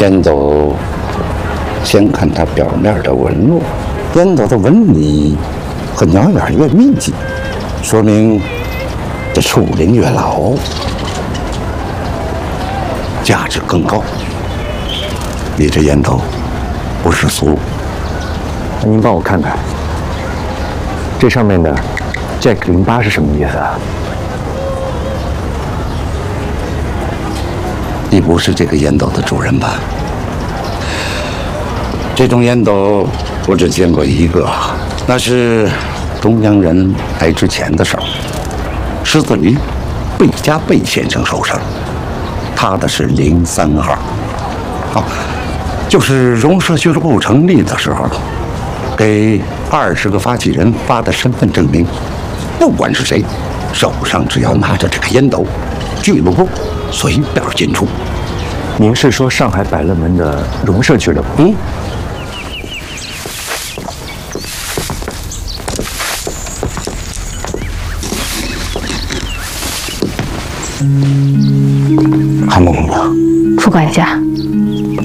烟斗，先看它表面的纹路，烟斗的纹理和鸟眼越密集，说明这树龄越老，价值更高。你这烟斗不是俗。 那您帮我看看，这上面的 Jack08是什么意思啊？ 你不是这个烟斗的主人吧？这种烟斗我只见过一个，那是东洋人来之前的事儿。狮子驴贝加贝先生手上，他的是03号。哦，就是荣社俱乐部成立的时候，给20个发起人发的身份证明。不管是谁，手上只要拿着这个烟斗，俱乐部随便进出。 您是说上海百乐门的荣社俱乐部？ 韩木姑娘， 副管家，